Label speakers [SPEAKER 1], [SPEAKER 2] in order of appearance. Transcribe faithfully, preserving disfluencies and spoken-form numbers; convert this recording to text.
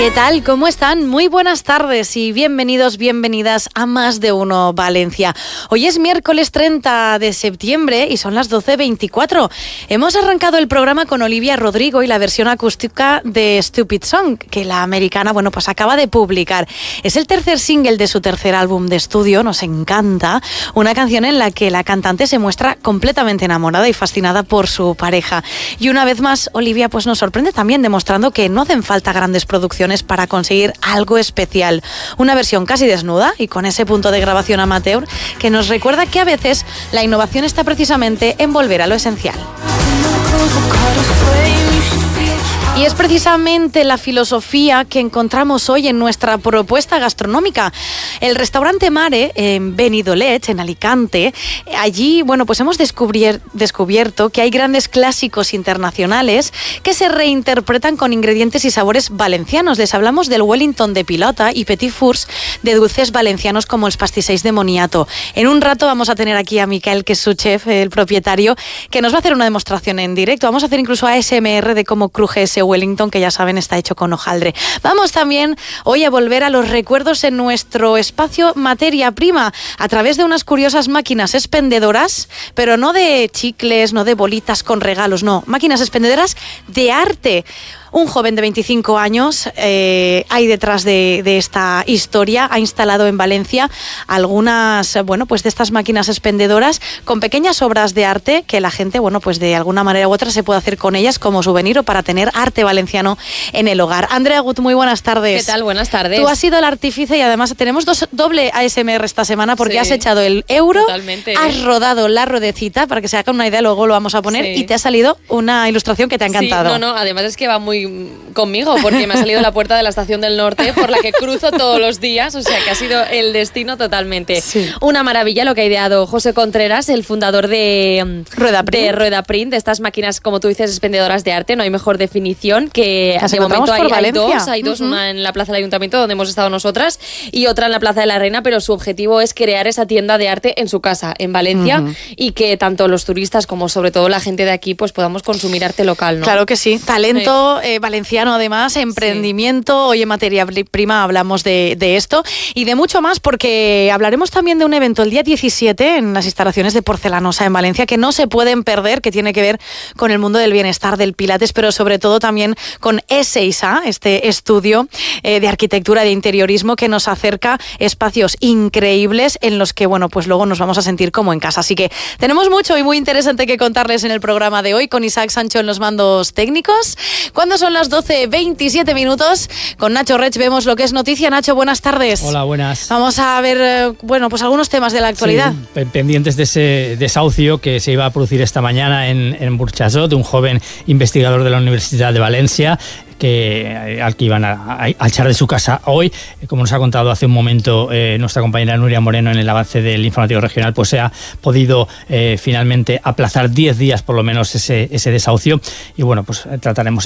[SPEAKER 1] ¿Qué tal? ¿Cómo están? Muy buenas tardes y bienvenidos, bienvenidas a Más de Uno Valencia. Hoy es miércoles treinta de septiembre y son las doce veinticuatro. Hemos arrancado el programa con Olivia Rodrigo y la versión acústica de Stupid Song, que la americana, bueno, pues acaba de publicar. Es el tercer single de su tercer álbum de estudio, nos encanta. Una canción en la que la cantante se muestra completamente enamorada y fascinada por su pareja. Y una vez más, Olivia pues nos sorprende también demostrando que no hacen falta grandes producciones para conseguir algo especial. Una versión casi desnuda y con ese punto de grabación amateur que nos recuerda que a veces la innovación está precisamente en volver a lo esencial. Y es precisamente la filosofía que encontramos hoy en nuestra propuesta gastronómica. El restaurante Mare, en Benidorm, en Alicante, allí, bueno, pues hemos descubrier, descubierto que hay grandes clásicos internacionales que se reinterpretan con ingredientes y sabores valencianos. Les hablamos del Wellington de pilota y Petit Fours de dulces valencianos como los pastisseis de moniato. En un rato vamos a tener aquí a Miquel, que es su chef, el propietario, que nos va a hacer una demostración en directo. Vamos a hacer incluso A S M R de cómo cruje ese Wellington, que ya saben está hecho con hojaldre. Vamos también hoy a volver a los recuerdos en nuestro espacio Materia Prima a través de unas curiosas máquinas expendedoras, pero no de chicles, no de bolitas con regalos, no, máquinas expendedoras de arte. Un joven de veinticinco años eh, hay detrás de, de esta historia, ha instalado en Valencia algunas, bueno, pues de estas máquinas expendedoras con pequeñas obras de arte que la gente, bueno, pues de alguna manera u otra se puede hacer con ellas como souvenir o para tener arte valenciano en el hogar. Andrea Gut, muy buenas tardes.
[SPEAKER 2] ¿Qué tal? Buenas tardes.
[SPEAKER 1] Tú has sido el artífice y además tenemos dos, doble A S M R esta semana porque sí, has echado el euro,
[SPEAKER 2] totalmente.
[SPEAKER 1] Has rodado la ruedecita, para que se hagan una idea, luego lo vamos a poner, sí, y te ha salido una ilustración que te ha encantado.
[SPEAKER 2] Sí, no, no, además es que va muy conmigo porque me ha salido la puerta de la Estación del Norte por la que cruzo todos los días, o sea que ha sido el destino totalmente. Sí. Una maravilla lo que ha ideado José Contreras, el fundador de Rueda Print, de, Rueda Print, de estas máquinas, como tú dices, expendedoras de arte. No hay mejor definición que
[SPEAKER 1] Las
[SPEAKER 2] de momento hay, hay dos, hay dos,
[SPEAKER 1] uh-huh.
[SPEAKER 2] una en la Plaza del Ayuntamiento donde hemos estado nosotras y otra en la Plaza de la Reina, pero su objetivo es crear esa tienda de arte en su casa, en Valencia, uh-huh. y que tanto los turistas como sobre todo la gente de aquí pues podamos consumir arte local, ¿no?
[SPEAKER 1] Claro que sí, talento sí. Eh, valenciano además, emprendimiento, sí. Hoy en Materia Prima hablamos de, de esto y de mucho más porque hablaremos también de un evento el día diecisiete en las instalaciones de Porcelanosa en Valencia que no se pueden perder, que tiene que ver con el mundo del bienestar, del pilates, pero sobre todo también con E seis A, este estudio eh, de arquitectura de interiorismo que nos acerca espacios increíbles en los que, bueno, pues luego nos vamos a sentir como en casa. Así que tenemos mucho y muy interesante que contarles en el programa de hoy con Isaac Sancho en los mandos técnicos. ¿Cuándo son las doce veintisiete minutos? Con Nacho Rech vemos lo que es noticia. Nacho, buenas tardes.
[SPEAKER 3] Hola, buenas.
[SPEAKER 1] Vamos a ver, bueno, pues algunos temas de la actualidad.
[SPEAKER 3] Sí, pendientes de ese desahucio que se iba a producir esta mañana en, en Burxasot, de un joven investigador de la Universidad de Valencia, que, al que iban a, a, a echar de su casa hoy. Como nos ha contado hace un momento eh, nuestra compañera Nuria Moreno en el avance del informativo regional, pues se ha podido eh, finalmente aplazar diez días por lo menos ese, ese desahucio y bueno, pues trataremos